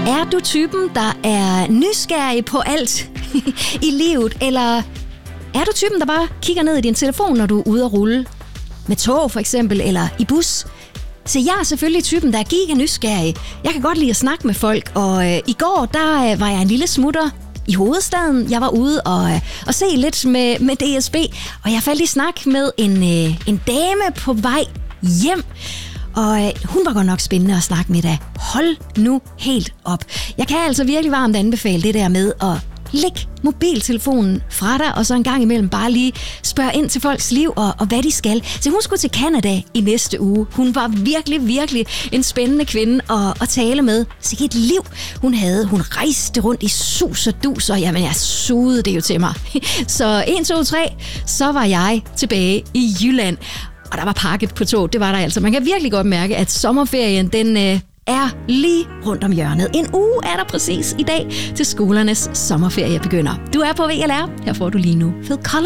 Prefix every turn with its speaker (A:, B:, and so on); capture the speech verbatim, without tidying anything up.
A: Er du typen, der er nysgerrig på alt i livet, eller er du typen, der bare kigger ned i din telefon, når du er ude at rulle? Med tog for eksempel, eller i bus? Så jeg er selvfølgelig typen, der er giga nysgerrig. Jeg kan godt lide at snakke med folk, og øh, i går, der øh, var jeg en lille smutter i hovedstaden. Jeg var ude og, øh, og se lidt med, med D S B, og jeg faldt i snak med en, øh, en dame på vej hjem. Og øh, hun var godt nok spændende at snakke med, da. Hold nu helt op. Jeg kan altså virkelig varmt anbefale det der med at lægge mobiltelefonen fra dig, og så en gang imellem bare lige spørge ind til folks liv og, og hvad de skal. Så hun skulle til Canada i næste uge. Hun var virkelig, virkelig en spændende kvinde at, at tale med. Så et liv hun havde. Hun rejste rundt i sus og dus, og jamen, jeg sugede det jo til mig. Så en, to, tre, så var jeg tilbage i Jylland. Og der var pakket på tog, det var der altså. Man kan virkelig godt mærke, at sommerferien, den øh, er lige rundt om hjørnet. En uge er der præcis i dag, til skolernes sommerferie begynder. Du er på V L R. Her får du lige nu Phil Collins.